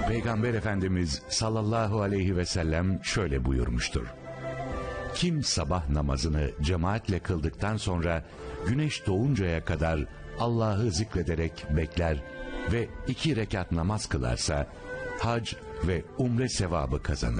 Peygamber Efendimiz sallallahu aleyhi ve sellem şöyle buyurmuştur: kim sabah namazını cemaatle kıldıktan sonra güneş doğuncaya kadar Allah'ı zikrederek bekler ve 2 rekat namaz kılarsa hac ve umre sevabı kazanır.